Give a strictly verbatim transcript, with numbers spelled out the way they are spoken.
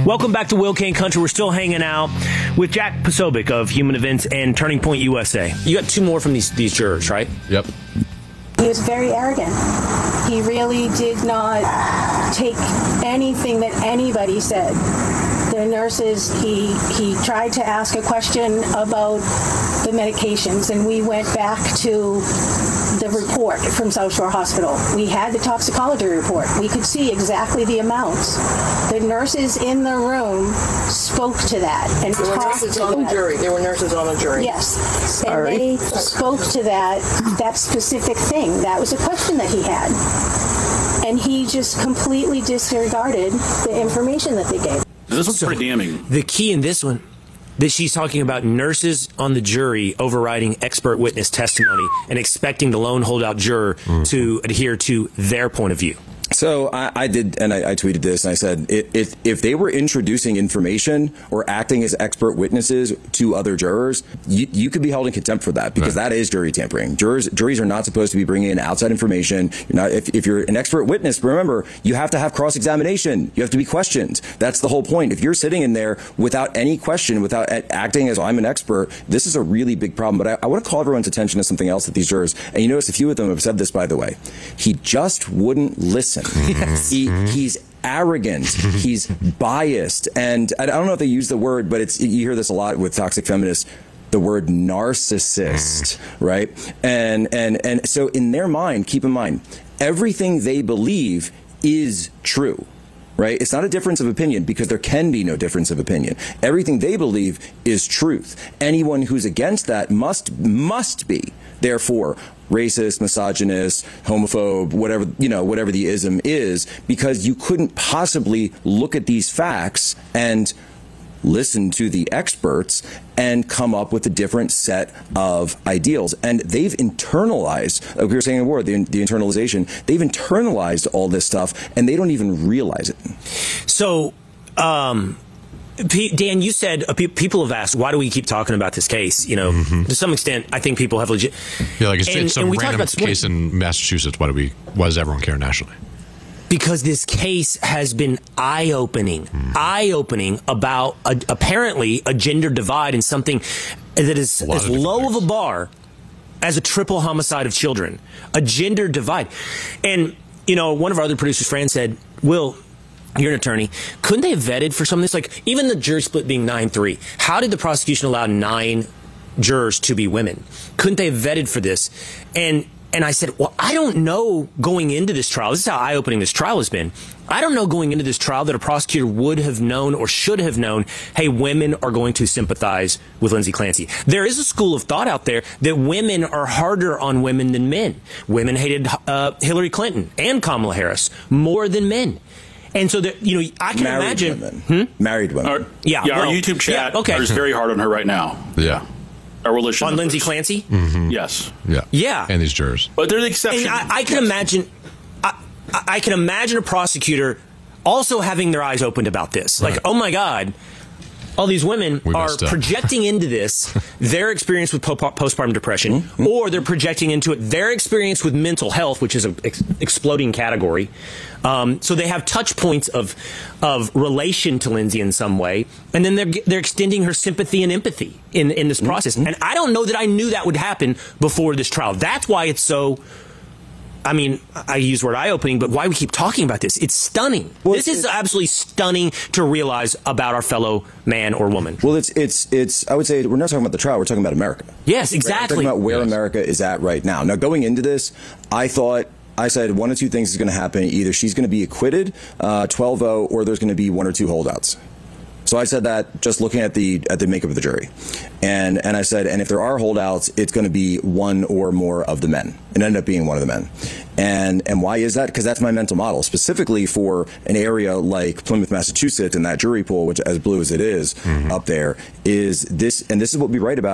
Welcome back to Will Kane Country. We're still hanging out with Jack Posobiec of Human Events and Turning Point U S A. You got two more from these these jurors, right? Yep. He was very arrogant. He really did not take anything that anybody said. The nurses, he, he tried to ask a question about the medications, and we went back to the report from South Shore Hospital. We had the toxicology report. We could see exactly the amounts. The nurses in the room spoke to that. And there were talked nurses to on that. the jury. There were nurses on the jury. Yes. Sorry. And they spoke to that, that specific thing. That was a question that he had. And he just completely disregarded the information that they gave. This was pretty damning. The key in this one, that she's talking about nurses on the jury overriding expert witness testimony and expecting the lone holdout juror mm. to adhere to their point of view. So I, I did, and I, I tweeted this, and I said, if, if they were introducing information or acting as expert witnesses to other jurors, you, you could be held in contempt for that, because right. that is jury tampering. Jurors, juries are not supposed to be bringing in outside information. You're not, if, if you're an expert witness, remember, you have to have cross-examination. You have to be questioned. That's the whole point. If you're sitting in there without any question, without acting as I'm an expert, this is a really big problem. But I, I want to call everyone's attention to something else that these jurors, and you notice a few of them have said this, by the way. He just wouldn't listen. Yes. He, he's arrogant. He's biased. And I don't know if they use the word, but it's, you hear this a lot with toxic feminists, the word narcissist, right? And, and, and so in their mind, keep in mind, everything they believe is true. Right? It's not a difference of opinion, because there can be no difference of opinion. Everything they believe is truth. Anyone who's against that must must be, therefore, racist, misogynist, homophobe, whatever, you know, whatever the ism is, because you couldn't possibly look at these facts and listen to the experts and come up with a different set of ideals. And they've internalized, like we were saying in the word, the, the internalization, they've internalized all this stuff, and they don't even realize it. So, um, Dan, you said uh, pe people have asked, why do we keep talking about this case? You know, mm-hmm. to some extent, I think people have legit. Yeah, like it's, and, it's some and we random talked about case in Massachusetts. Why do we? Why does everyone care nationally? Because this case has been eye-opening, mm. eye-opening about a, apparently a gender divide in something that is as low of a bar as a triple homicide of children, a gender divide. And, you know, one of our other producers, Fran, said, Will, you're an attorney, couldn't they have vetted for some of this? Like, even the jury split being nine three, how did the prosecution allow nine jurors to be women? Couldn't they have vetted for this? And And I said, well, I don't know going into this trial. This is how eye-opening this trial has been. I don't know going into this trial that a prosecutor would have known or should have known, hey, women are going to sympathize with Lindsay Clancy. There is a school of thought out there that women are harder on women than men. Women hated uh, Hillary Clinton and Kamala Harris more than men. And so, that, you know, I can Married imagine. Women. Hmm? Married women. Our, yeah, yeah well, our YouTube chat yeah, okay. is very hard on her right now. Yeah. Our religion on numbers. Lindsay Clancy? Mm-hmm. Yes. Yeah. Yeah. And these jurors. But they're the exception. And I, I can yes. imagine, I, I can imagine a prosecutor also having their eyes opened about this. Like, right. oh my God, all these women we are uh, projecting into this their experience with po postpartum depression, mm-hmm. or they're projecting into it their experience with mental health, which is an ex exploding category. Um, so they have touch points of of relation to Lindsay in some way, and then they're they're extending her sympathy and empathy in in this process. Mm-hmm. And I don't know that I knew that would happen before this trial. That's why it's so. I mean, I use the word eye-opening, but why we keep talking about this? It's stunning. Well, this is absolutely stunning to realize about our fellow man or woman. Well, it's it's it's. I would say we're not talking about the trial. We're talking about America. Yes, exactly. We're talking about where yes. America is at right now. Now, going into this, I thought. I said one of two things is going to happen. Either she's going to be acquitted, twelve oh, or there's going to be one or two holdouts. So I said that just looking at the at the makeup of the jury, and and I said, and if there are holdouts, it's going to be one or more of the men. It ended up being one of the men, and and why is that? Because that's my mental model, specifically for an area like Plymouth, Massachusetts, and that jury pool, which as blue as it is, mm-hmm. up there, is this, and this is what we write about.